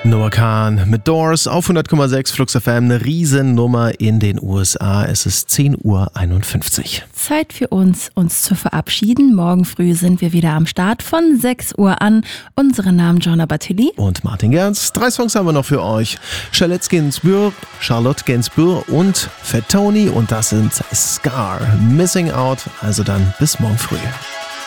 Noah Kahn mit Doors auf 100,6 Flux FM, eine Riesennummer in den USA. Es ist 10:51 Uhr. Zeit für uns zu verabschieden. Morgen früh sind wir wieder am Start von 6 Uhr an. Unsere Namen Joanna Bartilli und Martin Gerz. 3 Songs haben wir noch für euch. Charlotte Gainsbourg und Fat Tony und das sind Scar, Missing Out. Also dann bis morgen früh.